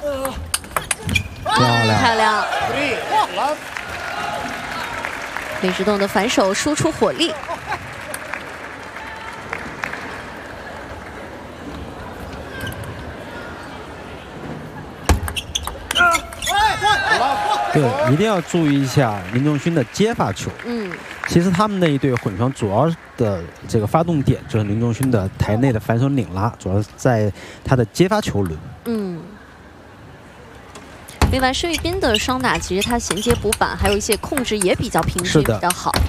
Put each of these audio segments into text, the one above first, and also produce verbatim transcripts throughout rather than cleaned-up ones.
漂亮， 漂亮。李志栋的反手输出火力。 对，一定要注意一下林仲勋的接发球。 嗯， 其实他们那一对混双主要的这个发动点就是林仲勋的台内的反手拧拉，主要是在他的接发球轮。 嗯。另外，申玉彬的双打其实他衔接补板，还有一些控制也比较平均，比较好。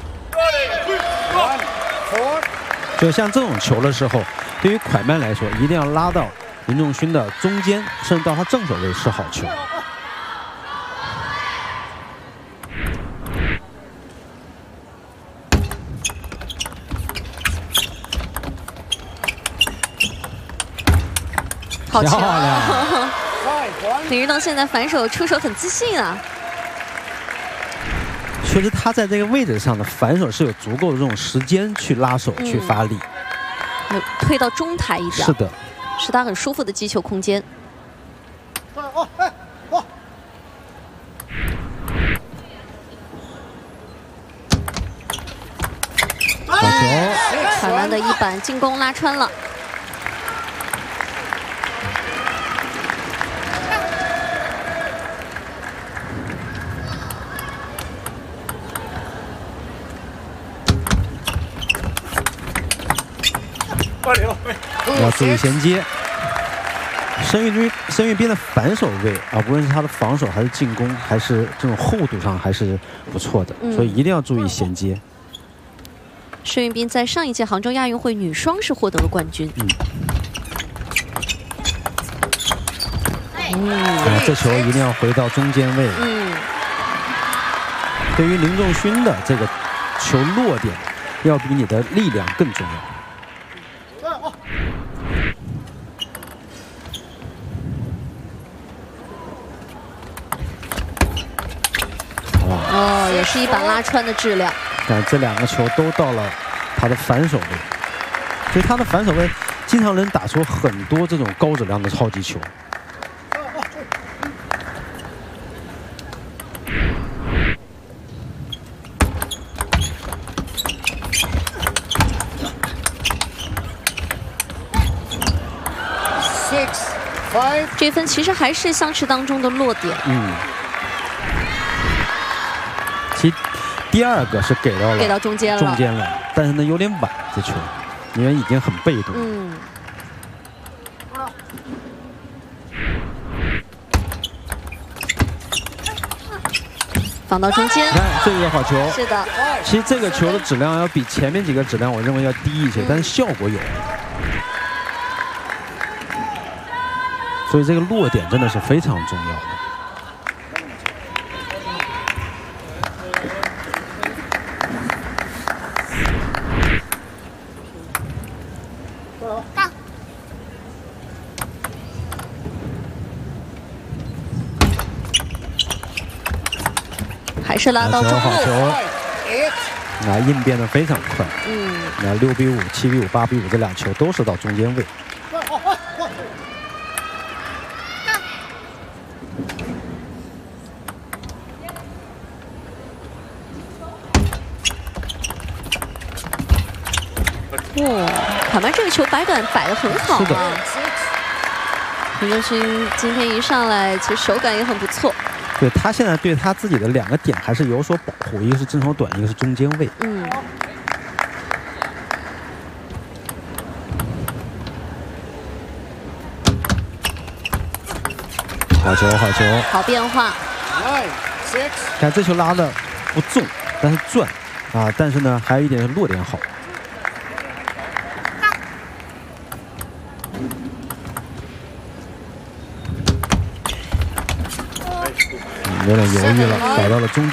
就像这种球的时候，对于蒯曼来说，一定要拉到林仲勋的中间，甚至到他正手位是好球。 好球！ 漂亮！ 李志栋现在反手出手很自信啊。 确实，他在这个位置上的反手是有足够的这种时间去拉手、嗯、去发力， 推到中台一点。 是的， 是他很舒服的击球空间。好球！ 蒯曼的一板进攻拉穿了。 要注意衔接。申玉彬，申玉彬的反手位啊，无论是他的防守还是进攻，还是这种厚度上还是不错的，嗯、所以一定要注意衔接。 申玉彬在上一届杭州亚运会女双是获得了冠军。嗯。 嗯，这球一定要回到中间位。 嗯。 对于林仲勋的这个球落点，要比你的力量更重要。 哦，也是一板拉穿的质量。 但这两个球都到了他的反手位，所以他的反手位经常能打出很多这种高质量的超级球。 这分其实还是相持当中的落点。 嗯。 其第二个是给到了给到中间了， 中间了，但是呢有点晚，这球，因为已经很被动。 嗯。放到中间， 看这个好球。 是的。 其实这个球的质量要比前面几个质量，我认为要低一些，嗯、但是效果有。所以这个落点真的是非常重要的。 还是拉到中路， 好球！那应变的非常快。嗯，那六比五、七比五、八比五这两球都是到中间位。 哇，蒯曼这个球摆杆摆得很好啊！ 林仲勋今天一上来，其实手感也很不错。 对他现在对他自己的两个点还是有所保护，一个是正手短，一个是中间位。 嗯。 好球，好球， 好变化。 看这球拉的不重，但是转啊，但是呢还有一点是落点好。 有点犹豫了，摆到了中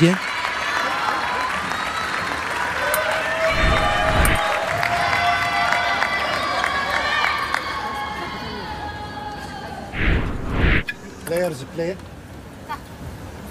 间。Player is a player.